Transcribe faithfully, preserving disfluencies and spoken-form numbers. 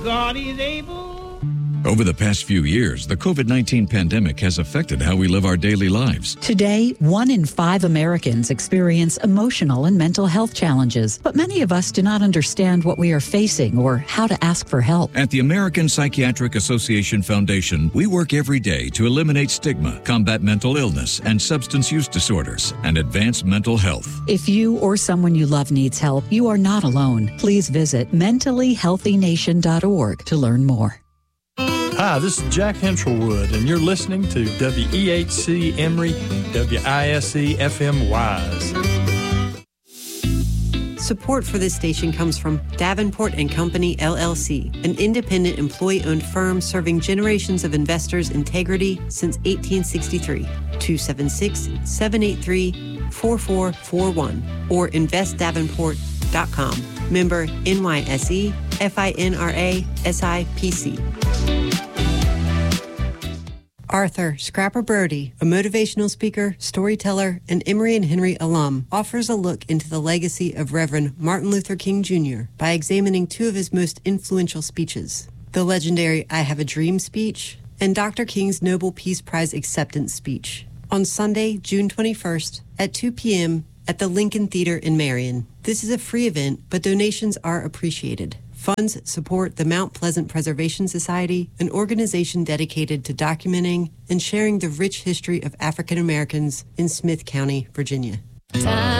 God is able. Over the past few years, the covid nineteen pandemic has affected how we live our daily lives. Today, one in five Americans experience emotional and mental health challenges, but many of us do not understand what we are facing or how to ask for help. At the American Psychiatric Association Foundation, we work every day to eliminate stigma, combat mental illness and substance use disorders, and advance mental health. If you or someone you love needs help, you are not alone. Please visit mentally healthy nation dot org to learn more. Hi, this is Jack Henselwood, and you're listening to W E H C Emory, W I S E F M Wise. Support for this station comes from Davenport and Company, L L C, an independent employee-owned firm serving generations of investors' integrity since eighteen sixty-three. two seven six, seven eight three, four four four one or invest davenport dot com. Member N Y S E, F I N R A, S I P C. Arthur Scrapper Brody, a motivational speaker, storyteller, and Emory and Henry alum, offers a look into the legacy of Reverend Martin Luther King Junior by examining two of his most influential speeches, the legendary I Have a Dream speech and Doctor King's Nobel Peace Prize acceptance speech, on Sunday, June twenty-first at two p.m. at the Lincoln Theater in Marion. This is a free event, but donations are appreciated. Funds support the Mount Pleasant Preservation Society, an organization dedicated to documenting and sharing the rich history of African Americans in Smith County, Virginia. Time.